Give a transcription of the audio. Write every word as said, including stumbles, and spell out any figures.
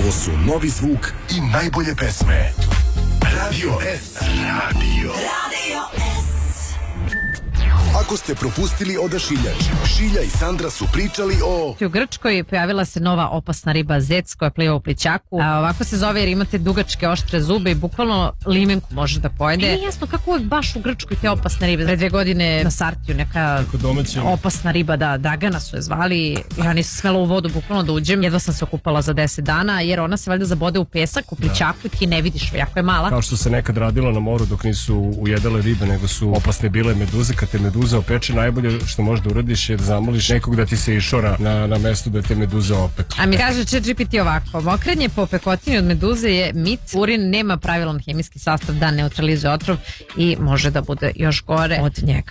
Ovo su novi zvuk i najbolje pesme. Radio S. Radio. Radio S. Ako ste propustili Odašiljač, Šilja i Sandra su pričali o... U Grčkoj pojavila se nova opasna riba zec koja pliva u plićaku. A ovako se zove jer imate dugačke oštre zube i bukvalno limenku može da pojede. Nije jasno kako uvijek baš u Grčkoj te opasne ribe. Pre dve godine na Sartiju neka opasna riba, da, Dragana su je zvali. Ja nisam smela u vodu bukvalno da uđem. Jedva sam se okupala za deset dana jer ona se valjda zabode u pesak, u plićaku i ti ne vidiš, jako je mala. Kao što se nekad radilo na moru dok nisu ujedale ribe, nego su opasne bile meduze. Kad te meduza opeče, najbolje što možeš da uradiš je da zamoliš nekog da ti se išora na, na mestu da te meduze opeku. A mi kaže ChatGPT ovako: mokrenje po opekotini od meduze je mit. Urin nema pravilan hemijski sastav da neutralizuje otrov i može da bude još gore od njega.